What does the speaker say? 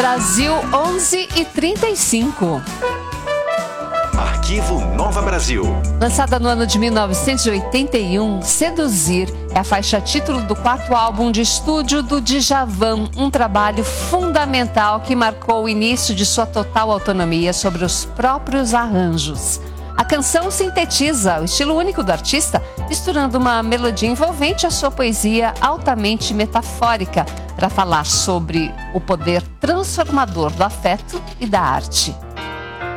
Brasil, 11h35. Arquivo Nova Brasil. Lançada no ano de 1981, Seduzir é a faixa título do 4º álbum de estúdio do Djavan, um trabalho fundamental que marcou o início de sua total autonomia sobre os próprios arranjos. A canção sintetiza o estilo único do artista, misturando uma melodia envolvente à sua poesia altamente metafórica, para falar sobre o poder transformador do afeto e da arte.